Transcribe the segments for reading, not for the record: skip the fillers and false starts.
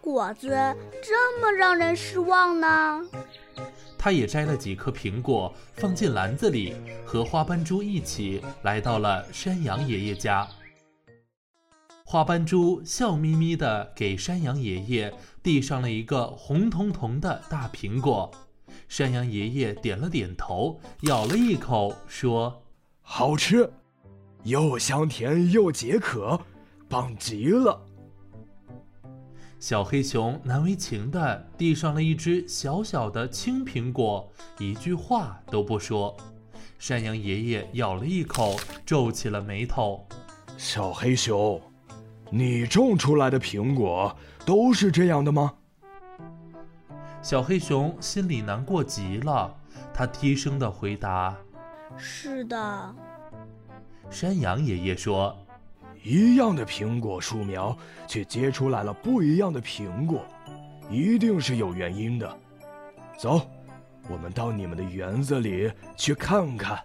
果子这么让人失望呢？ 他也摘了几颗苹果放进篮子里，和花斑猪一起来到了山羊爷爷家。花斑猪笑眯眯地给山羊爷爷递上了一个红彤彤的大苹果。山羊爷爷点了点头，咬了一口，说： 好吃，又香甜又解渴，棒极了。 小黑熊难为情地递上了一只小小的青苹果，一句话都不说。山羊爷爷咬了一口，皱起了眉头。 小黑熊，你种出来的苹果都是这样的吗？ 小黑熊心里难过极了，他低声地回答： 是的。 山羊爷爷说： 一样的苹果树苗，却结出来了不一样的苹果，一定是有原因的。走，我们到你们的园子里去看看。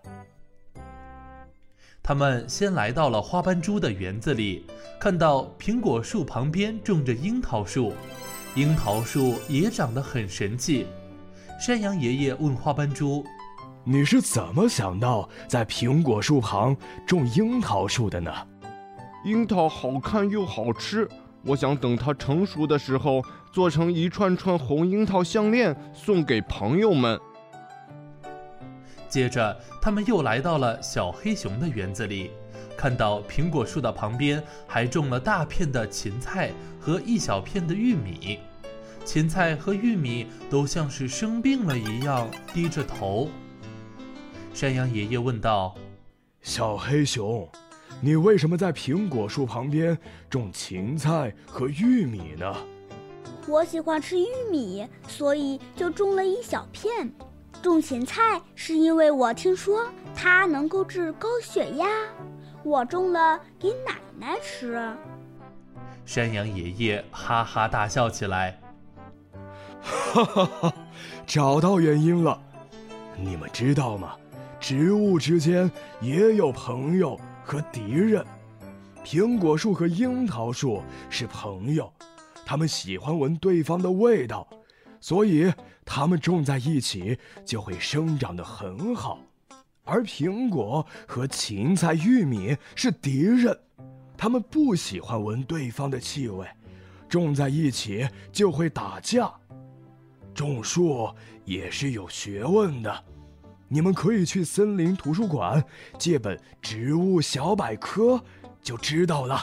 他们先来到了花斑猪的园子里，看到苹果树旁边种着樱桃树，樱桃树也长得很神气。山羊爷爷问花斑猪： 你是怎么想到在苹果树旁种樱桃树的呢？ 樱桃好看又好吃，我想等它成熟的时候，做成一串串红樱桃项链送给朋友们。 接着他们又来到了小黑熊的园子里，看到苹果树的旁边还种了大片的芹菜和一小片的玉米。芹菜和玉米都像是生病了一样低着头。山羊爷爷问道： 小黑熊，你为什么在苹果树旁边种芹菜和玉米呢？ 我喜欢吃玉米，所以就种了一小片。种芹菜是因为我听说它能够治高血压，我种了给奶奶吃。 山羊爷爷哈哈大笑起来。 哈哈哈，找到原因了。你们知道吗？植物之间也有朋友和敌人。苹果树和樱桃树是朋友，它们喜欢闻对方的味道，所以它们种在一起就会生长得很好。而苹果和芹菜、玉米是敌人，它们不喜欢闻对方的气味，种在一起就会打架。种树也是有学问的，你们可以去森林图书馆借本《植物小百科》就知道了。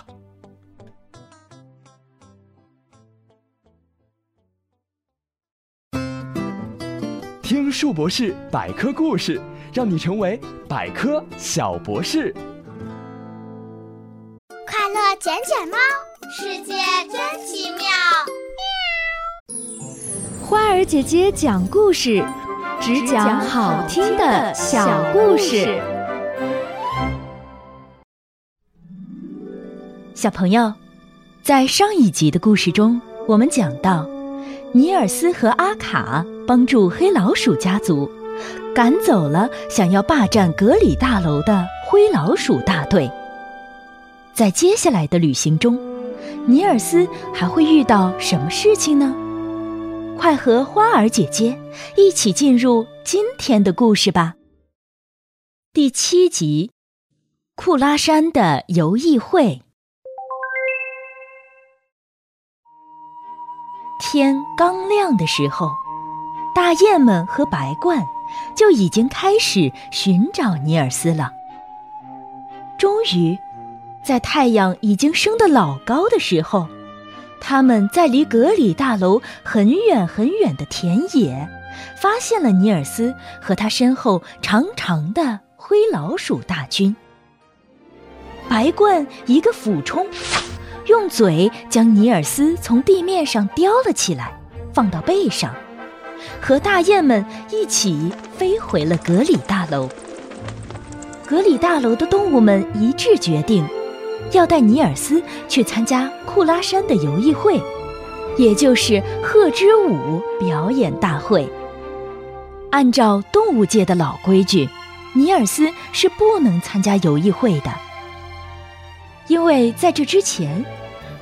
听树博士百科故事，让你成为百科小博士。 快乐捡捡猫，世界真奇妙。 花儿姐姐讲故事，只讲好听的小故事。小朋友，在上一集的故事中，我们讲到尼尔斯和阿卡帮助黑老鼠家族赶走了想要霸占格里大楼的灰老鼠大队。在接下来的旅行中，尼尔斯还会遇到什么事情呢？快和花儿姐姐一起进入今天的故事吧。第7集，库拉山的游艺会。天刚亮的时候，大雁们和白鹳就已经开始寻找尼尔斯了。终于，在太阳已经升得老高的时候，他们在离格里大楼很远很远的田野，发现了尼尔斯和他身后长长的灰老鼠大军。白鹳一个俯冲，用嘴将尼尔斯从地面上叼了起来，放到背上，和大雁们一起飞回了格里大楼。格里大楼的动物们一致决定要带尼尔斯去参加库拉山的游艺会，也就是鹤之舞表演大会。按照动物界的老规矩，尼尔斯是不能参加游艺会的，因为在这之前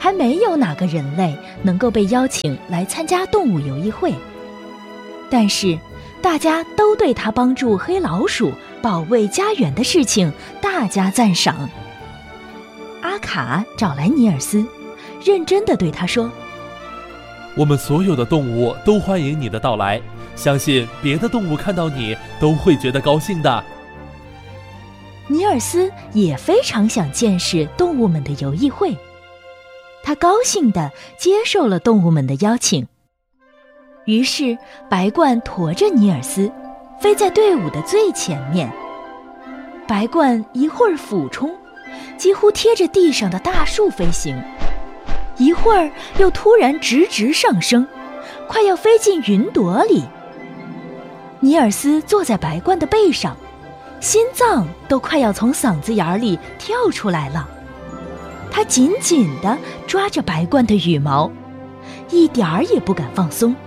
还没有哪个人类能够被邀请来参加动物游艺会，但是大家都对他帮助黑老鼠保卫家园的事情大加赞赏。阿卡找来尼尔斯，认真地对他说： 我们所有的动物都欢迎你的到来，相信别的动物看到你都会觉得高兴的。 尼尔斯也非常想见识动物们的游艺会，他高兴地接受了动物们的邀请。于是白鹳驮着尼尔斯飞在队伍的最前面，白鹳一会儿俯冲，几乎贴着地上的大树飞行，一会儿又突然直直上升，快要飞进云朵里。尼尔斯坐在白鹳的背上，心脏都快要从嗓子眼里跳出来了。他紧紧地抓着白鹳的羽毛，一点儿也不敢放松。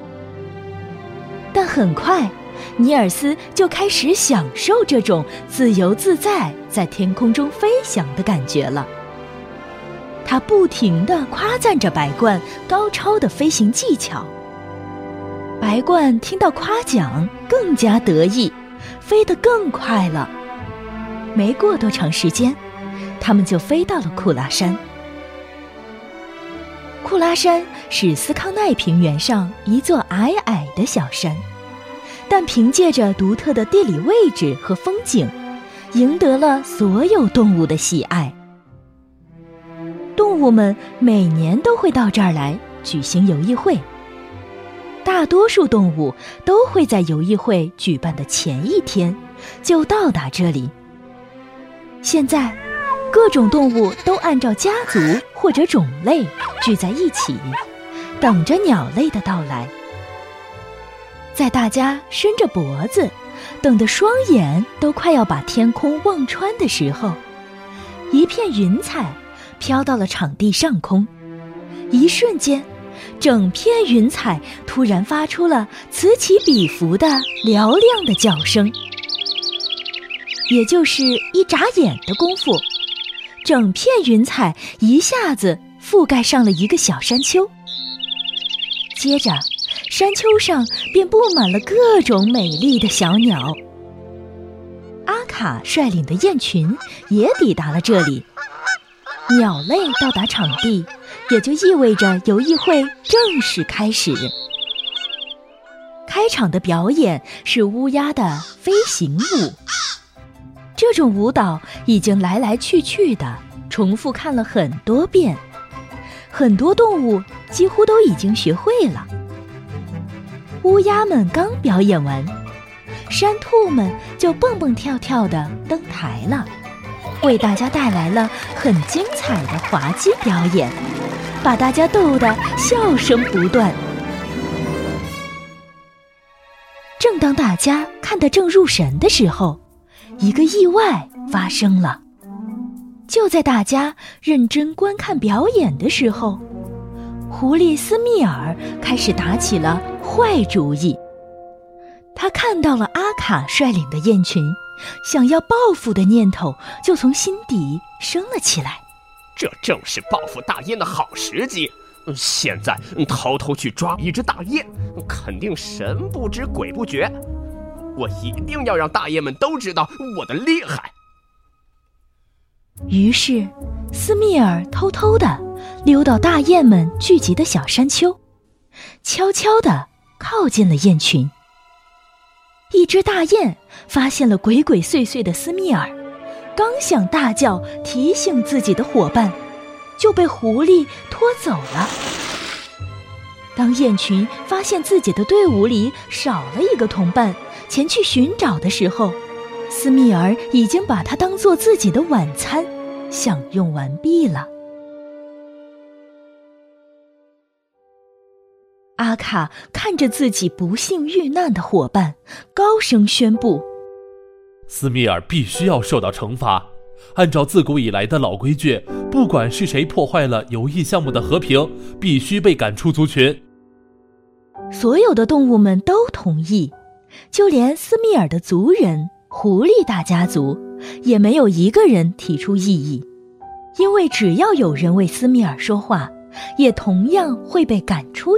但很快，尼尔斯就开始享受这种自由自在在天空中飞翔的感觉了。他不停地夸赞着白鹳高超的飞行技巧。白鹳听到夸奖，更加得意，飞得更快了。没过多长时间，他们就飞到了库拉山。库拉山是斯康奈平原上一座矮矮的小山，但凭借着独特的地理位置和风景，赢得了所有动物的喜爱。动物们每年都会到这儿来举行游艺会，大多数动物都会在游艺会举办的前一天就到达这里。现在各种动物都按照家族或者种类聚在一起，等着鸟类的到来。在大家伸着脖子，等得双眼都快要把天空望穿的时候，一片云彩飘到了场地上空。一瞬间，整片云彩突然发出了此起彼伏的嘹亮的叫声。也就是一眨眼的功夫，整片云彩一下子覆盖上了一个小山丘，接着山丘上便布满了各种美丽的小鸟。阿卡率领的雁群也抵达了这里。鸟类到达场地，也就意味着游艺会正式开始。开场的表演是乌鸦的飞行舞。这种舞蹈已经来来去去的重复看了很多遍，很多动物几乎都已经学会了。乌鸦们刚表演完，山兔们就蹦蹦跳跳地登台了，为大家带来了很精彩的滑稽表演，把大家逗得笑声不断。正当大家看得正入神的时候，一个意外发生了。就在大家认真观看表演的时候，狐狸斯密尔开始打起了坏主意。他看到了阿卡率领的雁群，想要报复的念头就从心底升了起来。 这正是报复大雁的好时机。现在偷偷去抓一只大雁，肯定神不知鬼不觉。我一定要让大雁们都知道我的厉害。 于是斯密尔偷偷地溜到大雁们聚集的小山丘，悄悄地靠近了雁群。一只大雁发现了鬼鬼祟祟的斯密尔，刚想大叫提醒自己的伙伴，就被狐狸拖走了。当雁群发现自己的队伍里少了一个同伴，前去寻找的时候，斯密尔已经把它当作自己的晚餐享用完毕了。阿卡看着自己不幸遇难的伙伴，高声宣布： 斯密尔必须要受到惩罚。按照自古以来的老规矩，不管是谁破坏了游艺项目的和平，必须被赶出族群。 所有的动物们都同意，就连斯密尔的族人狐狸大家族也没有一个人提出异议。 因为只要有人为斯密尔说话，也同样会被赶出